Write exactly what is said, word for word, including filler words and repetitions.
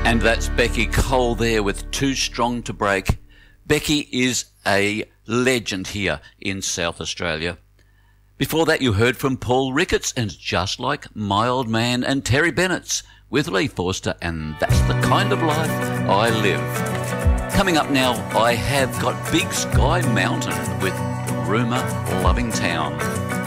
And that's Becky Cole there with Too Strong to Break. Becky is a legend here in South Australia. Before that you heard from Paul Ricketts and Just Like My Old Man, and Terry Bennett's with Lee Forster and That's the Kind of Life I Live. Coming up now, I have got Big Sky Mountain with Rumour Loving Town.